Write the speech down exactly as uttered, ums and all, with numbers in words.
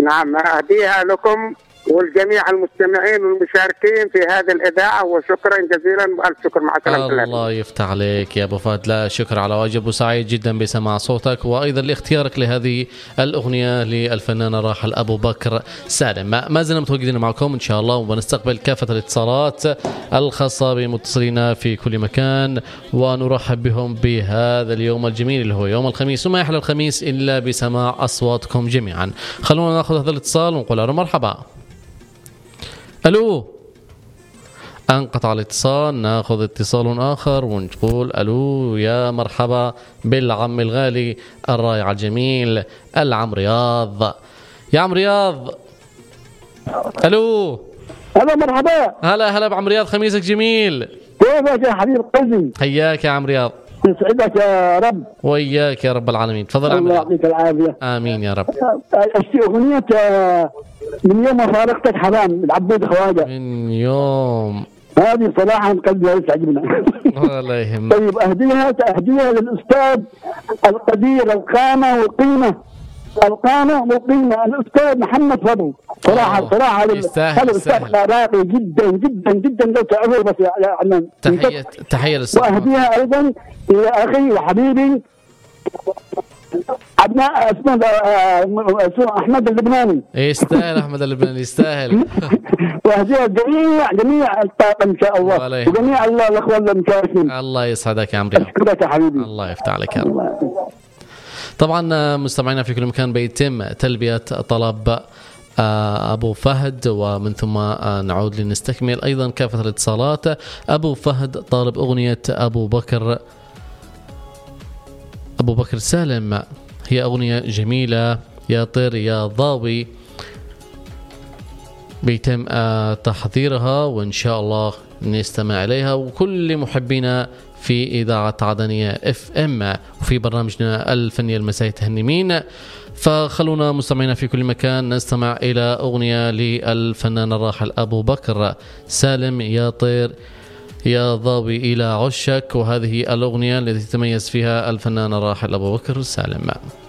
نعم، أهديها لكم والجميع المستمعين والمشاركين في هذه الإذاعة، وشكرا جزيلا وألف شكر. مع السلامة. الله يفتح عليك يا أبو فهد، لا شكر على واجب، وسعيد جدا بسماع صوتك وأيضا لاختيارك لهذه الأغنية للفنان الراحل أبو بكر سالم. ما زلنا متواجدين معكم إن شاء الله، ونستقبل كافة الاتصالات الخاصة بمتصلين في كل مكان، ونرحب بهم بهذا اليوم الجميل اللي هو يوم الخميس، وما يحلى الخميس إلا بسماع أصواتكم جميعا. خلونا نأخذ هذا الاتصال ونقول له مرحبا. ألو، انقطع الاتصال، ناخذ اتصال آخر ونقول ألو يا مرحبا بالعم الغالي الرائع الجميل العم رياض. يا عم رياض، ألو. هلا مرحبا. هلا هلا بعم رياض، خميسك جميل. كيفك يا حبيب قلبي؟ حياك يا عم رياض. يسعدك يا رب. وياك يا رب العالمين. تفضل عم الله رياض. يعطيك العافية. آمين يا رب. اشتي أغنية من يوم ما فارقتك حرام العبود خواجة. من يوم هذه صراحة قلبي تعجبنا. الله يهمك. طيب أهديها أهديها للأستاذ القدير القامة والقيمة، القامة والقيمة الأستاذ محمد فضل. صراحة صراحة هذا الأستاذ راقي جدا جدا جدا، لو تعرفه بس يا عمان. تحية تحية للأستاذ. وأهديها أيضا إلى أخي وحبيبي أبناء اسمه أحمد اللبناني. يستاهل أحمد اللبناني، يستاهل. وهديها جميع جميع الطاقم إن شاء الله، وجميع الأخوة المشاركين. الله يسعدك يا عمرو. أشكرك يا حبيبي. الله يفتح عليك يا رب. طبعا مستمعينا في كل مكان بيتم تلبية طلب أبو فهد، ومن ثم نعود لنستكمل أيضا كافة الاتصالات. أبو فهد طالب أغنية أبو بكر أبو بكر سالم، هي أغنية جميلة يا طير يا ضاوي، بيتم تحضيرها وإن شاء الله نستمع إليها، وكل محبينا في إذاعة عدنية اف ام وفي برنامجنا الفني المسائي تهنمين. فخلونا مستمعينا في كل مكان نستمع إلى أغنية للفنان الراحل أبو بكر سالم، يا طير يا ضاوي إلى عشك، وهذه الأغنية التي تميز فيها الفنان الراحل أبو بكر سالم.